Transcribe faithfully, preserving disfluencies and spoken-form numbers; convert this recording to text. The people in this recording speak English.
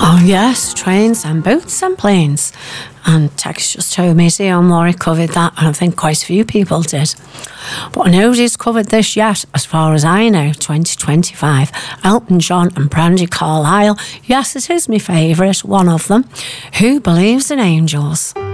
Oh yes, trains and boats and planes. And Tex just told me Zion Maury covered that, and I think quite a few people did. But nobody's covered this yet, as far as I know, twenty twenty-five. Elton John and Brandy Carlisle. Yes, it is my favourite, one of them. Who Believes in Angels?